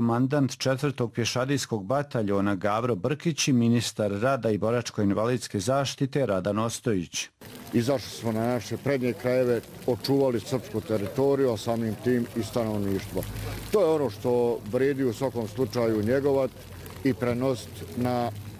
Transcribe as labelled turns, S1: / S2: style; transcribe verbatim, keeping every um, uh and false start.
S1: komandant četvrtog pješadijskog bataljona Gavro Brkić i ministar rada i boračko-invalidske zaštite Radan Ostojić.
S2: Izašli smo na naše prednje krajeve, očuvali srpsku teritoriju, a samim tim i stanovništvo. To je ono što vredi u svakom slučaju njegovat i prenositi na